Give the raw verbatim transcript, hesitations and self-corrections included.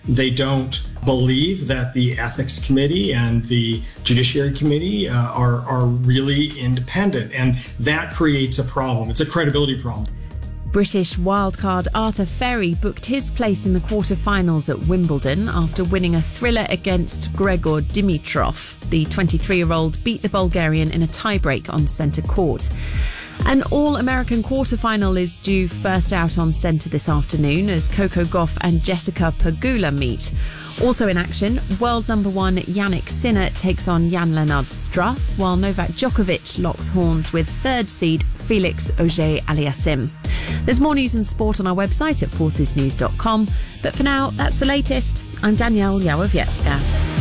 They don't believe that the Ethics Committee and the Judiciary Committee uh, are, are really independent. And that creates a problem. It's a credibility problem. British wildcard Arthur Ferry booked his place in the quarter-finals at Wimbledon after winning a thriller against Gregor Dimitrov. The twenty-three-year-old beat the Bulgarian in a tiebreak on centre court. An All-American quarter-final is due first out on centre this afternoon as Coco Gauff and Jessica Pegula meet. Also in action, world number one Yannick Sinner takes on Jan-Lennard Struff, while Novak Djokovic locks horns with third seed Felix Auger-Aliassime. There's more news and sport on our website at forces news dot com. But for now, that's the latest. I'm Danielle Yawowiecka.